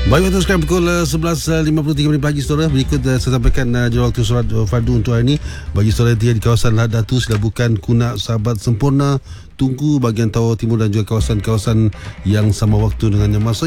Baik, waktu sekarang pukul 11.53 pagi, saudara. Berikut saya sampaikan jadual waktu solat fardu untuk hari ini. Bagi saudara yang di kawasan Lahad Datu, sila bukan kunak sahabat sempurna, tunggu bahagian Tawau Timur dan juga kawasan-kawasan yang sama waktu dengan yang masa.